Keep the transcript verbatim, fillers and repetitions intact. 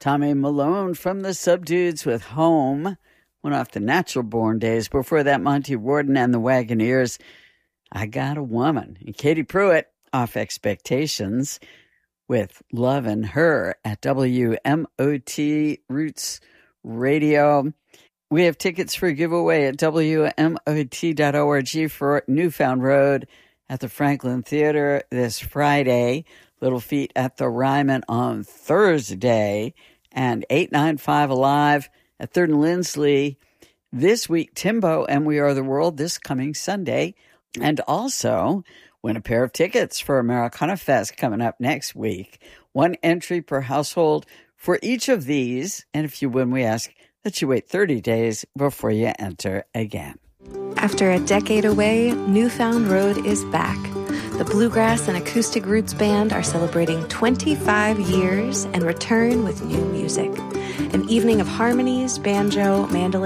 Tommy Malone from the Subdudes with Home, one off the Natural Born days. Before that, Monty Warden and the Wagoneers, I Got a Woman. And Katie Pruitt off Expectations with Lovin' Her at W M O T Roots Radio. We have tickets for giveaway at W M O T dot org for Newfound Road at the Franklin Theater this Friday. Little Feat at the Ryman on Thursday. And eight ninety-five Alive at third and Lindsley this week. Timbo and We Are the World this coming Sunday. And also win a pair of tickets for Americana Fest coming up next week. One entry per household for each of these. And if you win, we ask that you wait thirty days before you enter again. After a decade away, Newfound Road is back. The Bluegrass and Acoustic Roots Band are celebrating twenty-five years and return with new music. An evening of harmonies, banjo, mandolin,